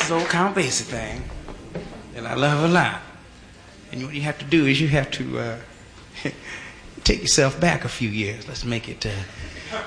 this old Count Basie thing that I love a lot. And what you have to do is you have to take yourself back a few years. Let's make it